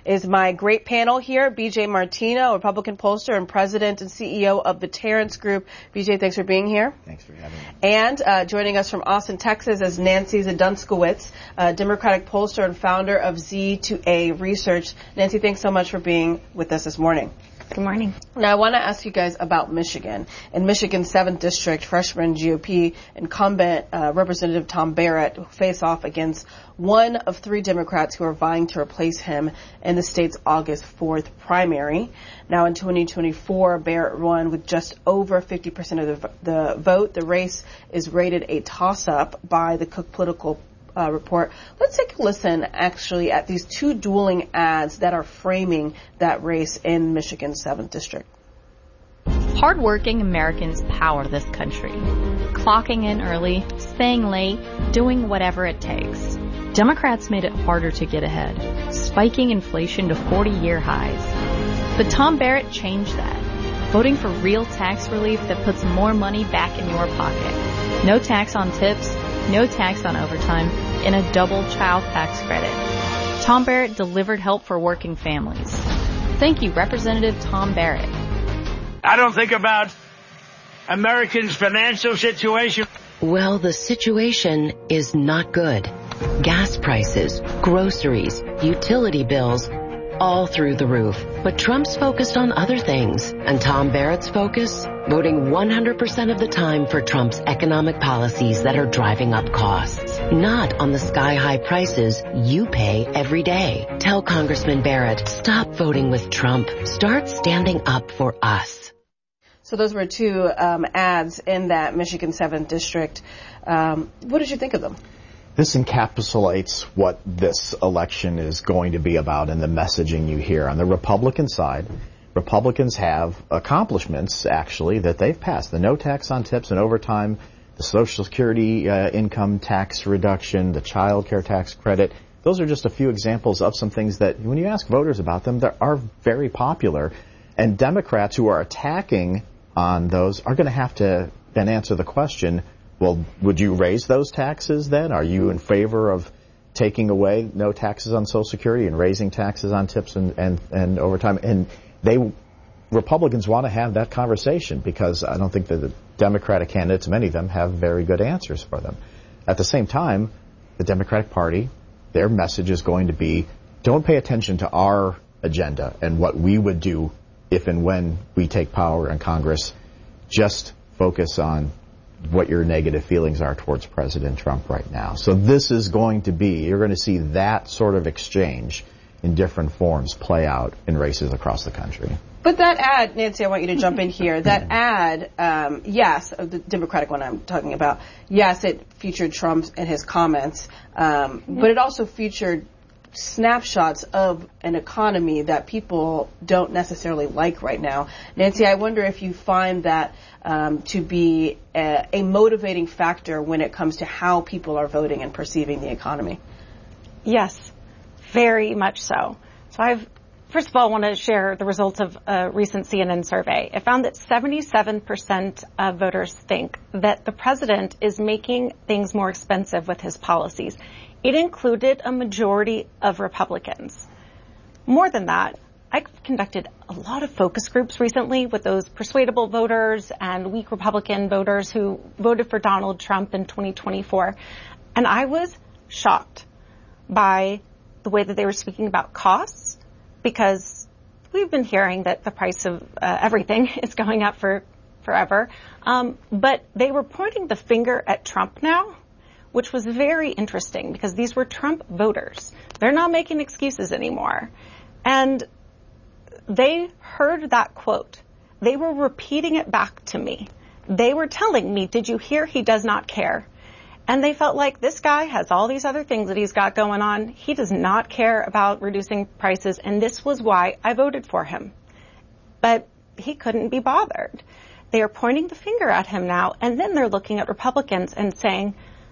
is my great panel here. BJ Martino, Republican pollster and president and CEO of the Terrence Group. BJ, thanks for being here. Thanks for having me. And joining us from Austin, Texas is Nancy Zdunskowicz, Democratic pollster and founder of Z2A Research. Nancy, thanks so much for being with us this morning. Good morning. Now, I want to ask you guys about Michigan. In Michigan's 7th District, freshman GOP incumbent Representative Tom Barrett face off against one of 3 Democrats who are vying to replace him in the state's August 4th primary. Now, in 2024, Barrett won with just over 50% of the vote. The race is rated a toss-up by the Cook Political report. Let's take a listen, actually, at these 2 dueling ads that are framing that race in Michigan's 7th District. Hardworking Americans power this country. Clocking in early, staying late, doing whatever it takes. Democrats made it harder to get ahead, spiking inflation to 40-year highs. But Tom Barrett changed that, voting for real tax relief that puts more money back in your pocket. No tax on tips, no tax on overtime, and a double child tax credit. Tom Barrett delivered help for working families. Thank you, Representative Tom Barrett. I don't think about Americans' financial situation. Well, the situation is not good. Gas prices, groceries, utility bills, all through the roof. But Trump's focused on other things, and Tom Barrett's focus? Voting 100% of the time for Trump's economic policies that are driving up costs, not on the sky-high prices you pay every day. Tell Congressman Barrett, stop voting with Trump. Start standing up for us. So those were 2 ads in that Michigan 7th District. What did you think of them? This encapsulates what this election is going to be about and the messaging you hear. On the Republican side, Republicans have accomplishments, actually, that they've passed. The no tax on tips and overtime, the Social Security income tax reduction, the child care tax credit. Those are just a few examples of some things that, when you ask voters about them, they are very popular. And Democrats who are attacking on those are going to have to then answer the question, well, would you raise those taxes then? Are you in favor of taking away no taxes on Social Security and raising taxes on tips and overtime? And Republicans want to have that conversation because I don't think that the Democratic candidates, many of them, have very good answers for them. At the same time, the Democratic Party, their message is going to be, don't pay attention to our agenda and what we would do if and when we take power in Congress. Just focus on what your negative feelings are towards President Trump right now. So this is going to be, you're going to see that sort of exchange in different forms play out in races across the country. But that ad, Nancy, I want you to jump in here. That ad, yes, the Democratic one I'm talking about, yes, it featured Trump and his comments, but it also featured snapshots of an economy that people don't necessarily like right now. Nancy, I wonder if you find that to be a motivating factor when it comes to how people are voting and perceiving the economy. Yes, very much so. So first of all, want to share the results of a recent CNN survey. It found that 77% of voters think that the president is making things more expensive with his policies. It included a majority of Republicans. More than that, I conducted a lot of focus groups recently with those persuadable voters and weak Republican voters who voted for Donald Trump in 2024. And I was shocked by the way that they were speaking about costs, because we've been hearing that the price of everything is going up for forever. But they were pointing the finger at Trump now, which was very interesting because these were Trump voters. They're not making excuses anymore. And they heard that quote. They were repeating it back to me. They were telling me, did you hear he does not care? And they felt like this guy has all these other things that he's got going on. He does not care about reducing prices, and this was why I voted for him. But he couldn't be bothered. They are pointing the finger at him now, and then they're looking at Republicans and saying,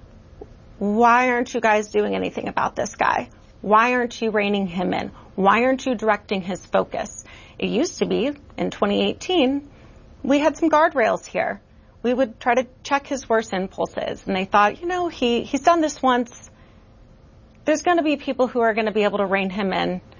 why aren't you guys doing anything about this guy? Why aren't you reining him in? Why aren't you directing his focus? It used to be, in 2018, we had some guardrails here. We would try to check his worst impulses. And they thought, he's done this once. There's going to be people who are going to be able to rein him in.